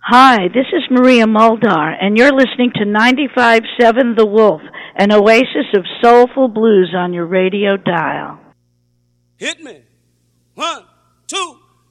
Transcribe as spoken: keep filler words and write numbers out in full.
Hi, this is Maria Muldar, and you're listening to ninety-five point seven The Wolf, an oasis of soulful blues on your radio dial. Hit me. One, two.